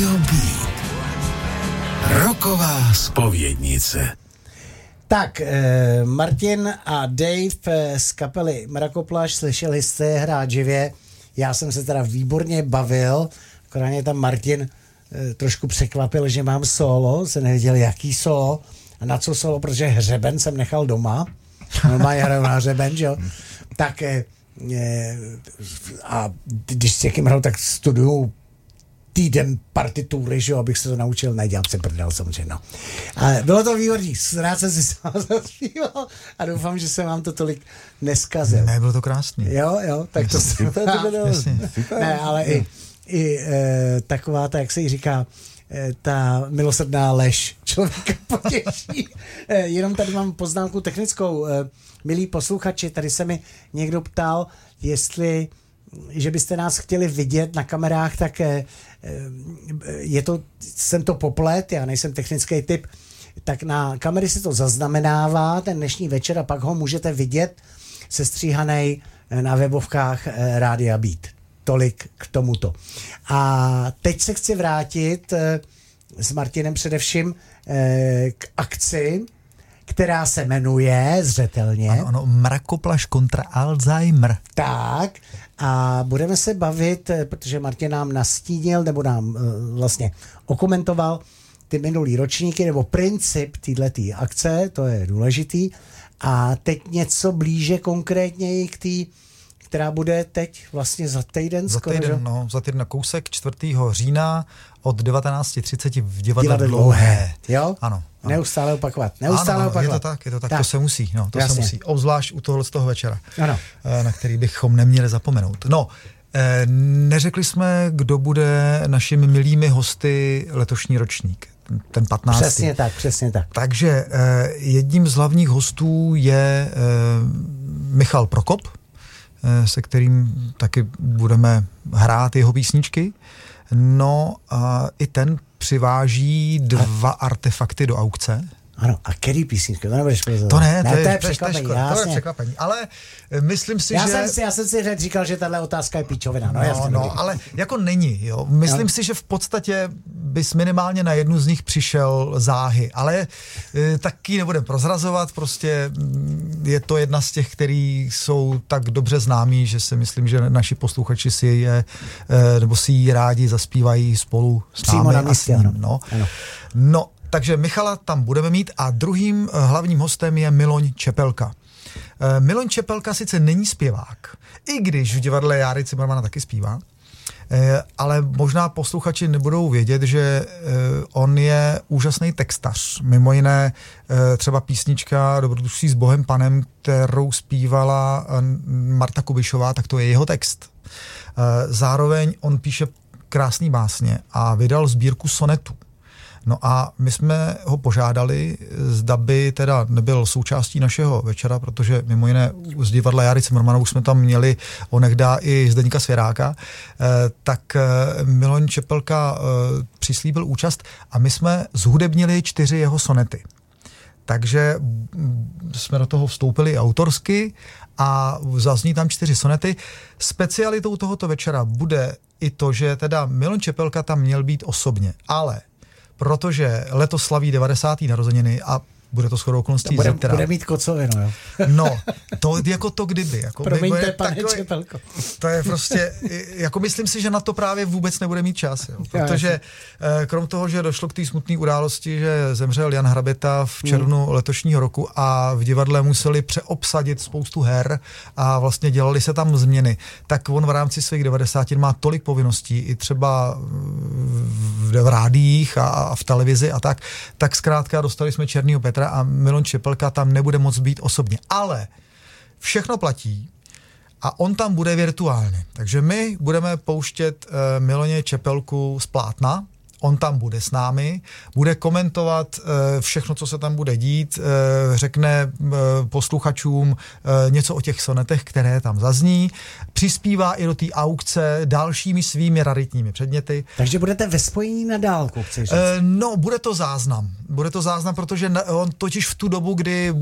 Radio Beat. Rocková zpovědnice. Tak, Martin a Dave z kapely Mrakoplach, slyšeli jste hrát živě. Já jsem se teda výborně bavil, akorát mě tam Martin trošku překvapil, že mám solo, jsem nevěděl, jaký solo a na co solo, protože hřeben jsem nechal doma. Normálně hraju na hřeben, že jo. Tak a když s někým hraju, tak studuju týden partitury, že jo, abych se to naučil, nedělám se prdel samozřejmě, no. Ale bylo to výborný, rád jsem si sám zaspíval a doufám, že jsem vám to tolik neskazil. Ne, bylo to krásný. Jo, tak to se ne, ale i taková ta, jak se jí říká, ta milosrdná lež člověka potěší. Jenom tady mám poznámku technickou. Milí posluchači, tady se mi někdo ptal, jestli, že byste nás chtěli vidět na kamerách, tak jsem to poplet, já nejsem technický typ, tak na kamery se to zaznamenává ten dnešní večer a pak ho můžete vidět sestříhanej na webovkách Rádia Beat. Tolik k tomuto. A teď se chci vrátit s Martinem především k akci, která se jmenuje zřetelně. Ano, Mrakoplach kontra Alzheimer. Tak, a budeme se bavit, protože Martin nám nastínil, nebo nám vlastně okomentoval ty minulý ročníky, nebo princip této akce, to je důležitý. A teď něco blíže konkrétně k té, která bude teď vlastně za týden. Za týden na kousek 4. října od 19:30 v divadle Dlouhé. Jo? Ano. Neustále opakovat. Je to tak, to se musí. No, to jasně. Se musí. Obzvlášť u toho večera, ano. Na který bychom neměli zapomenout. No, neřekli jsme, kdo bude našimi milými hosty letošní ročník. Ten 15. Přesně tak. Takže jedním z hlavních hostů je Michal Prokop, se kterým taky budeme hrát jeho písničky. No a i ten přiváží 2 artefakty do aukce. Ano, a který písničky? To nebudeš prezentovat. To ne, to je překvapení. Ale myslím si, já jsem si říkal, že tahle otázka je píčovina. No, ale jako není, jo. Myslím si, že v podstatě bys minimálně na jednu z nich přišel záhy, ale taky nebudem prozrazovat, prostě je to jedna z těch, který jsou tak dobře známí, že si myslím, že naši posluchači si je, nebo si ji rádi zaspívají spolu s námi. Přímo na místě, ano. No, takže Michala tam budeme mít a druhým hlavním hostem je Miloň Čepelka. Miloň Čepelka sice není zpěvák, i když v divadle Járy Cimrmana taky zpívá, ale možná posluchači nebudou vědět, že on je úžasný textař. Mimo jiné třeba písnička Dobrodružství s Bohem Panem, kterou zpívala Marta Kubišová, tak to je jeho text. Zároveň on píše krásný básně a vydal sbírku sonetů. No a my jsme ho požádali, zda by teda nebyl součástí našeho večera, protože mimo jiné z divadla Járy Cimrmanovou jsme tam měli onehda i Zdeňka Svěráka, tak Miloň Čepelka přislíbil účast a my jsme zhudebnili 4 jeho sonety. Takže jsme do toho vstoupili autorsky a zazní tam 4 sonety. Specialitou tohoto večera bude i to, že teda Miloň Čepelka tam měl být osobně, ale protože letos slaví 90. narozeniny a bude to shodou okolností zítra. Bude mít kocovinu, jo. No, to jako to kdyby. Jako promiňte, pane Čepelko. To je prostě, jako myslím si, že na to právě vůbec nebude mít čas. Jo, protože krom toho, že došlo k té smutné události, že zemřel Jan Hraběta v červnu letošního roku a v divadle museli přeobsadit spoustu her a vlastně dělali se tam změny, tak on v rámci svých 90 má tolik povinností, i třeba v rádiích a v televizi a tak zkrátka dostali jsme Černýho Petra a Miloň Čepelka tam nebude moc být osobně. Ale všechno platí a on tam bude virtuálně. Takže my budeme pouštět Miloně Čepelku z plátna, on tam bude s námi, bude komentovat všechno, co se tam bude dít, řekne posluchačům něco o těch sonetech, které tam zazní, přispívá i do té aukce dalšími svými raritními předměty. Takže budete ve spojení na dálku, chceš říct? No, bude to záznam. Bude to záznam, protože on totiž v tu dobu, kdy